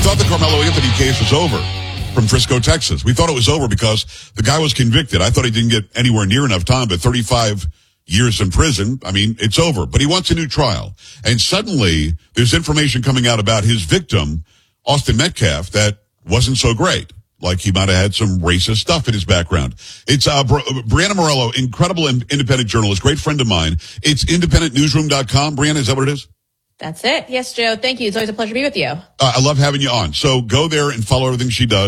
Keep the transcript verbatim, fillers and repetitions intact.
thought the Carmelo Anthony case was over from Frisco, Texas. We thought it was over because the guy was convicted. I thought he didn't get anywhere near enough time, but thirty-five years in prison, I mean, it's over. But he wants a new trial. And suddenly, there's information coming out about his victim, Austin Metcalf, that wasn't so great. Like he might have had some racist stuff in his background. It's uh, Bri- Brianna Morello, incredible in- independent journalist, great friend of mine. It's independent newsroom dot com. Brianna, is that what it is? That's it. Yes, Joe. Thank you. It's always a pleasure to be with you. Uh, I love having you on. So go there and follow everything she does.